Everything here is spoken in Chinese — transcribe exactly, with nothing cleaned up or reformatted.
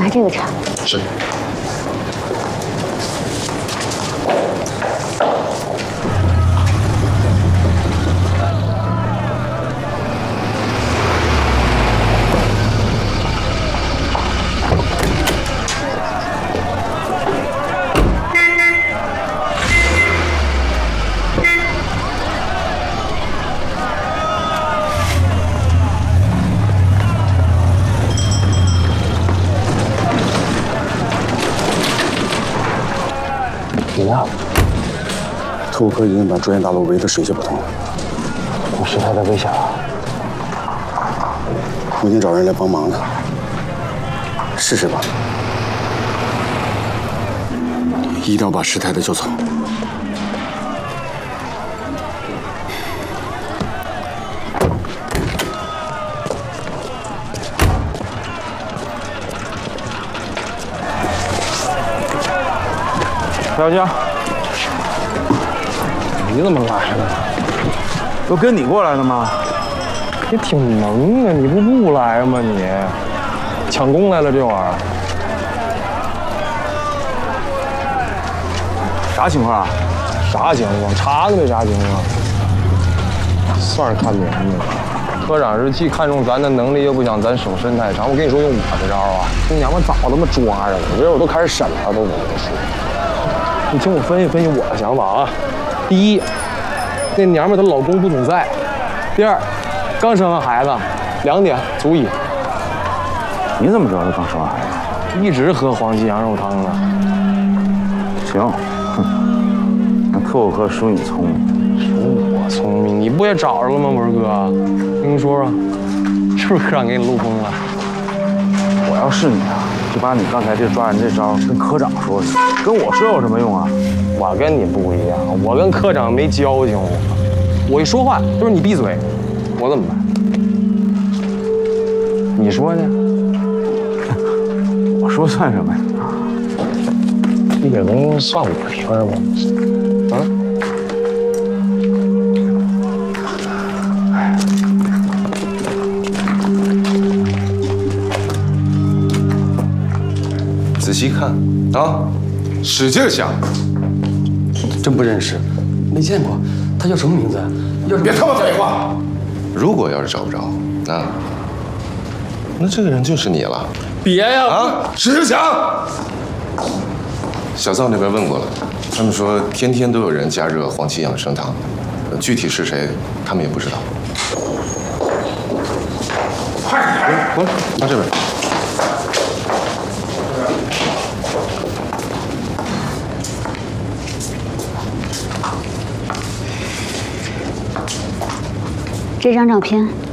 拿这个茶。 是。 怎么样？特务科已经把住院大楼围得水泄不通了。我师太太危险了，我已经找人来帮忙了。试试吧，一定要把师太太救走。 小江，你怎么来了？都跟你过来的吗？你挺能啊，你不不来吗？你抢功来了这玩意儿？啥情况啊？啥情况？查的没啥情况。算是看明白了。科长是既看重咱的能力，又不想咱手伸太长。我跟你说，用我的招啊，这娘们早他妈抓着了，我这我都开始审了都。我跟你说。你听我分析分析我的想法啊。第一，那娘们她老公不总在；第二，刚生完孩子，两点足矣。你怎么知道她刚生完孩子？一直喝黄鸡羊肉汤呢。行，哼，那特务科属你聪明，属我聪明，你不也找着了吗，文哥？跟你说说，是不是科长给你漏风了？我要是你啊，就把你刚才这抓人这招跟科长说去，跟我说有什么用啊？我跟你不一样，我跟科长没交情，我我一说话就是你闭嘴，我怎么办？你说呢？我说算什么呀？这也能算我的事儿吗？啊？ 仔细看啊，使劲想。 真不认识，没见过，他叫什么名字？要是别他妈废话！如果要是找不着，啊，那这个人就是你了。 别呀！ 啊，使劲想。小灶那边问过了，他们说天天都有人加热黄芪养生汤，具体是谁，他们也不知道。快点，过来，拿这边。 这张照片